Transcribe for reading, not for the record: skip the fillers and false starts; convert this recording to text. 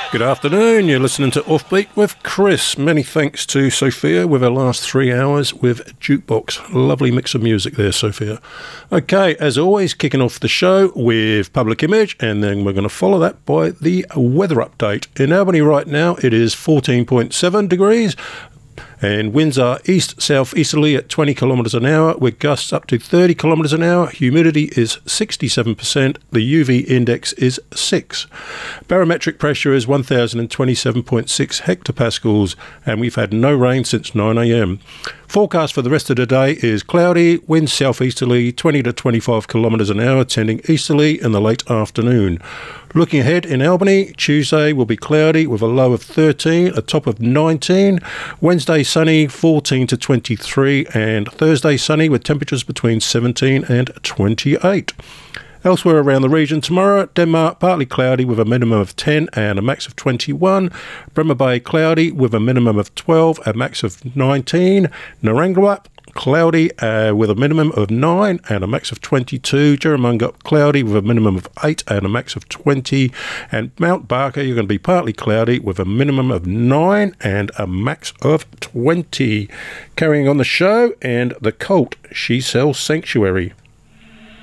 Good afternoon, you're listening to Offbeat with Chris. Many thanks to Sophia with her last 3 hours with Jukebox. Lovely mix of music there, Sophia. Okay, as always, kicking off the show with Public Image, and then we're going to follow that by the weather update. In Albany right now, it is 14.7 degrees. And winds are east-southeasterly at 20 kilometres an hour with gusts up to 30 kilometres an hour. Humidity is 67%. The UV index is 6. Barometric pressure is 1,027.6 hectopascals, and we've had no rain since 9 a.m. Forecast for the rest of the day is cloudy, winds southeasterly 20 to 25 kilometres an hour, tending easterly in the late afternoon. Looking ahead in Albany, Tuesday will be cloudy with a low of 13, a top of 19. Wednesday sunny, 14 to 23, and Thursday sunny with temperatures between 17 and 28. Elsewhere around the region tomorrow, Denmark partly cloudy with a minimum of 10 and a max of 21. Bremer Bay cloudy with a minimum of 12, a max of 19. Narangaba cloudy with a minimum of 9 and a max of 22. Jerramunga cloudy with a minimum of 8 and a max of 20. And Mount Barker, you're going to be partly cloudy with a minimum of 9 and a max of 20. Carrying on the show, and The Cult, She Sells Sanctuary.